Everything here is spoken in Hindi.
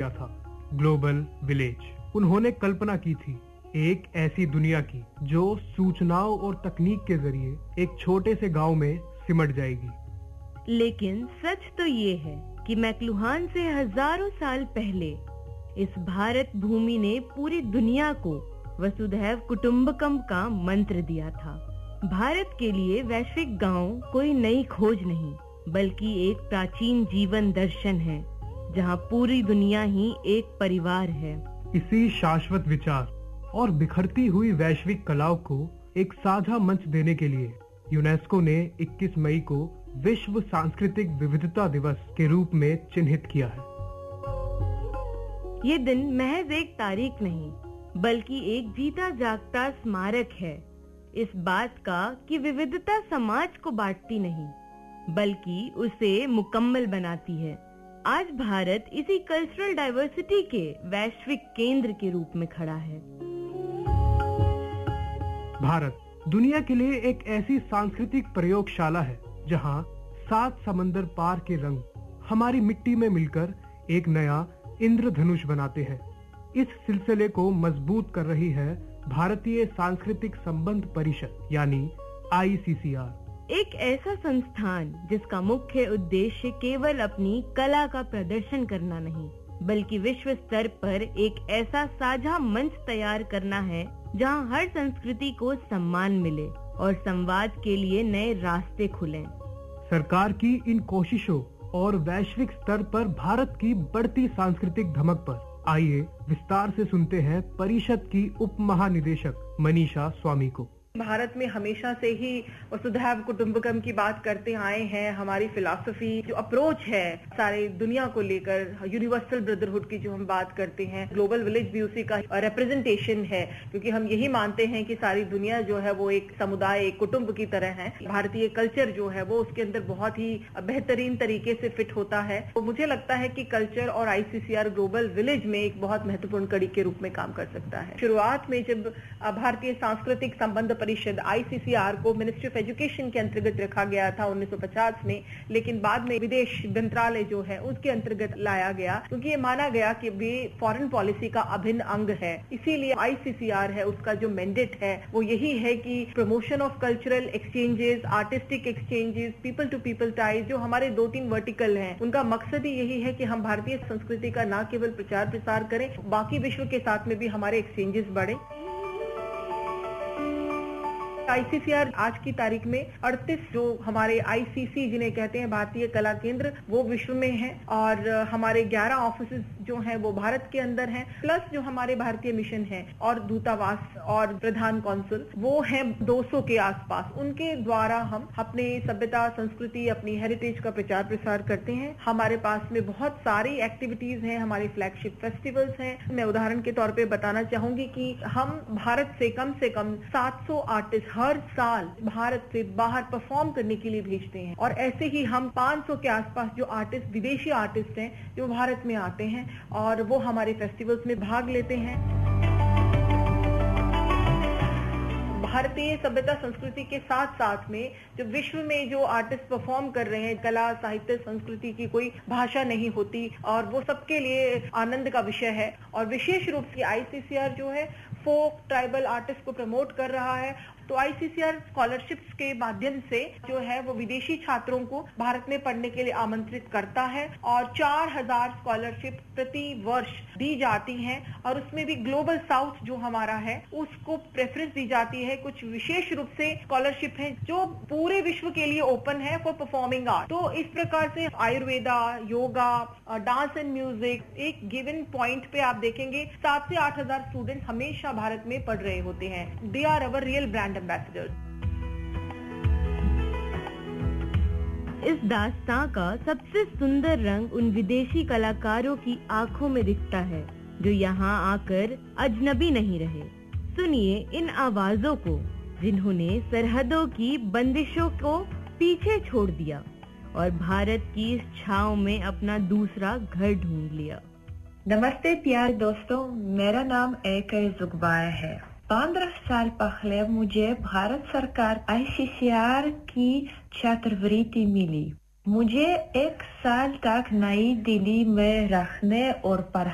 किया था, ग्लोबल विलेज। उन्होंने कल्पना की थी एक ऐसी दुनिया की जो सूचनाओं और तकनीक के जरिए एक छोटे से गांव में सिमट जाएगी। लेकिन सच तो ये है कि मैक्लुहान से हजारों साल पहले इस भारत भूमि ने पूरी दुनिया को वसुधैव कुटुंबकम का मंत्र दिया था। भारत के लिए वैश्विक गांव कोई नई खोज नहीं, बल्कि एक प्राचीन जीवन दर्शन है, जहां पूरी दुनिया ही एक परिवार है। इसी शाश्वत विचार और बिखरती हुई वैश्विक कलाओं को एक साझा मंच देने के लिए यूनेस्को ने 21 मई को विश्व सांस्कृतिक विविधता दिवस के रूप में चिन्हित किया है। ये दिन महज एक तारीख नहीं, बल्कि एक जीता जागता स्मारक है इस बात का कि विविधता समाज को बांटती नहीं, बल्कि उसे मुकम्मल बनाती है। आज भारत इसी कल्चरल डाइवर्सिटी के वैश्विक केंद्र के रूप में खड़ा है। भारत दुनिया के लिए एक ऐसी सांस्कृतिक प्रयोगशाला है जहां 7 समंदर पार के रंग हमारी मिट्टी में मिलकर एक नया इंद्रधनुष बनाते हैं। इस सिलसिले को मजबूत कर रही है भारतीय सांस्कृतिक संबंध परिषद यानी ICCR, एक ऐसा संस्थान जिसका मुख्य उद्देश्य केवल अपनी कला का प्रदर्शन करना नहीं, बल्कि विश्व स्तर पर एक ऐसा साझा मंच तैयार करना है जहां हर संस्कृति को सम्मान मिले और संवाद के लिए नए रास्ते खुलें। सरकार की इन कोशिशों और वैश्विक स्तर पर भारत की बढ़ती सांस्कृतिक धमक पर आइए विस्तार से सुनते हैं परिषद की उप महानिदेशक मनीषा स्वामी को। भारत में हमेशा से ही वसुधैव कुटुंबकम की बात करते आए हैं। हमारी फिलॉसफी जो अप्रोच है सारी दुनिया को लेकर, यूनिवर्सल ब्रदरहुड की जो हम बात करते हैं, ग्लोबल विलेज भी उसी का रिप्रेजेंटेशन है, क्योंकि हम यही मानते हैं कि सारी दुनिया जो है वो एक समुदाय, एक कुटुंब की तरह है। भारतीय कल्चर जो है वो उसके अंदर बहुत ही बेहतरीन तरीके से फिट होता है। तो मुझे लगता है कि कल्चर और ICCR ग्लोबल विलेज में एक बहुत महत्वपूर्ण कड़ी के रूप में काम कर सकता है। शुरुआत में जब भारतीय सांस्कृतिक संबंध परिषद ICCR को मिनिस्ट्री ऑफ एजुकेशन के अंतर्गत रखा गया था 1950 में, लेकिन बाद में विदेश मंत्रालय जो है उसके अंतर्गत लाया गया, क्योंकि ये माना गया कि वे फॉरेन पॉलिसी का अभिन्न अंग है। इसीलिए ICCR है, उसका जो मैंडेट है वो यही है कि promotion of cultural exchanges, artistic exchanges, people to people ties, जो हमारे 2-3 वर्टिकल हैं, उनका मकसद ही यही है कि हम भारतीय संस्कृति का न केवल प्रचार प्रसार करें, बाकी विश्व के साथ में भी हमारे एक्सचेंजेस बढ़े। ICCR आज की तारीख में 38 जो हमारे ICC जिन्हें कहते हैं भारतीय कला केंद्र, वो विश्व में हैं, और हमारे 11 ऑफिसेज जो हैं वो भारत के अंदर हैं, प्लस जो हमारे भारतीय मिशन हैं और दूतावास और प्रधान कौंसुल वो हैं 200 के आसपास। उनके द्वारा हम अपने सभ्यता, संस्कृति, अपनी हेरिटेज का प्रचार प्रसार करते हैं। हमारे पास में बहुत सारी एक्टिविटीज हैं, हमारे फ्लैगशिप फेस्टिवल्स हैं। मैं उदाहरण के तौर पे बताना चाहूंगी कि हम भारत से कम 700 आर्टिस्ट हर साल भारत से बाहर परफॉर्म करने के लिए भेजते हैं, और ऐसे ही हम 500 के आसपास जो आर्टिस्ट, विदेशी आर्टिस्ट हैं जो भारत में आते हैं और वो हमारे फेस्टिवल्स में भाग लेते हैं। भारतीय सभ्यता संस्कृति के साथ साथ में जो विश्व में जो आर्टिस्ट परफॉर्म कर रहे हैं, कला, साहित्य, संस्कृति की कोई भाषा नहीं होती, और वो सबके लिए आनंद का विषय है। और विशेष रूप से ICCR जो है फोक ट्राइबल आर्टिस्ट को प्रमोट कर रहा है। तो ICCR स्कॉलरशिप्स के माध्यम से जो है वो विदेशी छात्रों को भारत में पढ़ने के लिए आमंत्रित करता है, और 4000 स्कॉलरशिप प्रति वर्ष दी जाती हैं, और उसमें भी ग्लोबल साउथ जो हमारा है उसको प्रेफरेंस दी जाती है। कुछ विशेष रूप से स्कॉलरशिप है जो पूरे विश्व के लिए ओपन है फॉर परफॉर्मिंग आर्ट। तो इस प्रकार से Ayurveda, yoga, dance and music, एक गिवन पॉइंट पे आप देखेंगे 7 से 8000 स्टूडेंट हमेशा भारत में पढ़ रहे होते हैं। They are our real brand ambassadors. इस दास्तां का सबसे सुंदर रंग उन विदेशी कलाकारों की आंखों में दिखता है जो यहाँ आकर अजनबी नहीं रहे। सुनिए इन आवाजों को जिन्होंने सरहदों की बंदिशों को पीछे छोड़ दिया और भारत की इस छांव में अपना दूसरा घर ढूंढ लिया। नमस्ते प्यारे दोस्तों, मेरा नाम एके जुगबाय है। 15 साल पहले मुझे भारत सरकार ICCR की छात्रवृत्ति मिली। मुझे 1 साल तक नई दिल्ली में रहने और पढ़ाई